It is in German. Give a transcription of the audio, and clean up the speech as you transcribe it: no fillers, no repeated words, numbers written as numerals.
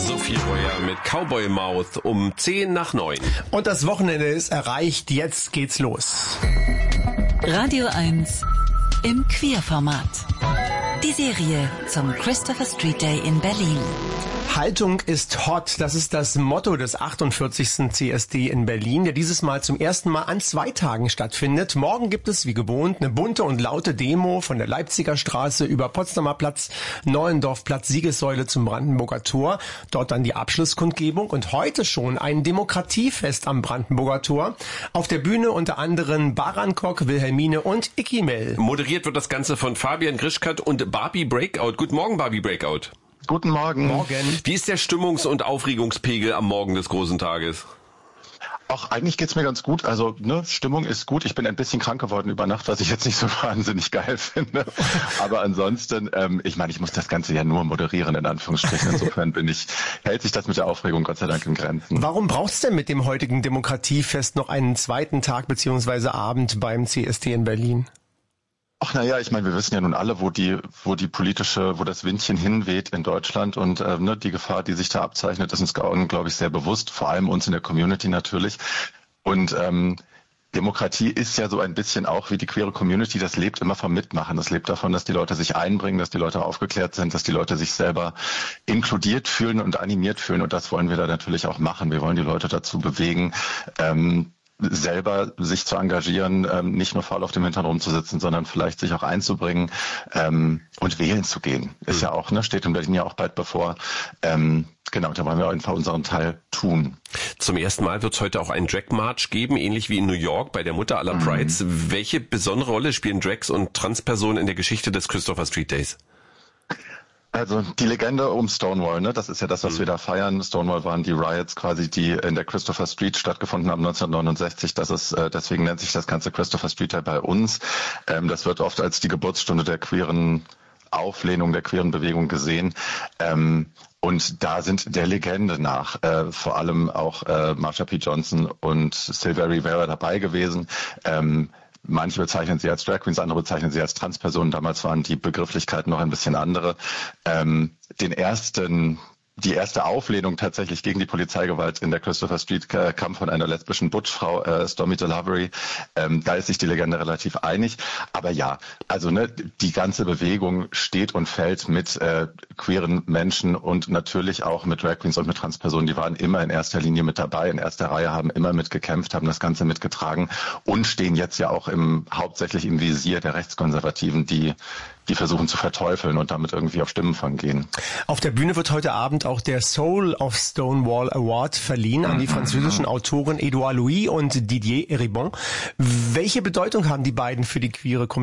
Sophie Breuer mit Cowboy Mouth um 10:10. Und das Wochenende ist erreicht, jetzt geht's los. Radio 1 im Queerformat. Die Serie zum Christopher Street Day in Berlin. Haltung ist hot, das ist das Motto des 48. CSD in Berlin, der dieses Mal zum ersten Mal an 2 Tagen stattfindet. Morgen gibt es wie gewohnt eine bunte und laute Demo von der Leipziger Straße über Potsdamer Platz, Neuendorfplatz, Siegessäule zum Brandenburger Tor. Dort dann die Abschlusskundgebung und heute schon ein Demokratiefest am Brandenburger Tor. Auf der Bühne unter anderem Baran Kok, Wilhelmine und Icky Mell. Moderiert wird das Ganze von Fabian Grischkat und Barbie Breakout. Guten Morgen, Barbie Breakout. Guten Morgen. Wie ist der Stimmungs- und Aufregungspegel am Morgen des großen Tages? Ach, eigentlich geht's mir ganz gut. Also, Stimmung ist gut. Ich bin ein bisschen krank geworden über Nacht, was ich jetzt nicht so wahnsinnig geil finde. Aber ansonsten, ich muss das Ganze ja nur moderieren, in Anführungsstrichen. Insofern hält sich das mit der Aufregung Gott sei Dank in Grenzen. Warum braucht's denn mit dem heutigen Demokratiefest noch einen zweiten Tag bzw. Abend beim CSD in Berlin? Ach naja, wir wissen ja nun alle, wo das Windchen hinweht in Deutschland und die Gefahr, die sich da abzeichnet, ist uns, glaube ich, sehr bewusst, vor allem uns in der Community natürlich. Und Demokratie ist ja so ein bisschen auch wie die queere Community, das lebt immer vom Mitmachen, das lebt davon, dass die Leute sich einbringen, dass die Leute aufgeklärt sind, dass die Leute sich selber inkludiert fühlen und animiert fühlen und das wollen wir da natürlich auch machen. Wir wollen die Leute dazu bewegen, selber sich zu engagieren, nicht nur faul auf dem Hintern rumzusitzen, sondern vielleicht sich auch einzubringen und wählen zu gehen. Ist ja auch, steht in Berlin ja auch bald bevor. Genau, da wollen wir einfach unseren Teil tun. Zum ersten Mal wird es heute auch einen Drag March geben, ähnlich wie in New York bei der Mutter aller Prides. Welche besondere Rolle spielen Drags und Transpersonen in der Geschichte des Christopher Street Days? Also die Legende um Stonewall, das ist ja das, was wir da feiern. Stonewall waren die Riots quasi, die in der Christopher Street stattgefunden haben 1969. Deswegen nennt sich das ganze Christopher Street Day bei uns. Das wird oft als die Geburtsstunde der queeren Auflehnung, der queeren Bewegung gesehen. Und da sind der Legende nach vor allem auch Marsha P. Johnson und Sylvia Rivera dabei gewesen. Manche bezeichnen sie als Drag Queens, andere bezeichnen sie als Transpersonen. Damals waren die Begrifflichkeiten noch ein bisschen andere. Die erste Auflehnung tatsächlich gegen die Polizeigewalt in der Christopher Street kam von einer lesbischen Butchfrau, Stormy DeLavery. Da ist sich die Legende relativ einig. Aber ja, also die ganze Bewegung steht und fällt mit queeren Menschen und natürlich auch mit Drag Queens und mit Transpersonen. Die waren immer in erster Linie mit dabei, in erster Reihe, haben immer mitgekämpft, haben das Ganze mitgetragen und stehen jetzt ja auch hauptsächlich im Visier der Rechtskonservativen, die versuchen zu verteufeln und damit irgendwie auf Stimmenfang gehen. Auf der Bühne wird heute Abend auch der Soul of Stonewall Award verliehen an die französischen Autoren Edouard Louis und Didier Eribon. Welche Bedeutung haben die beiden für die queere Community?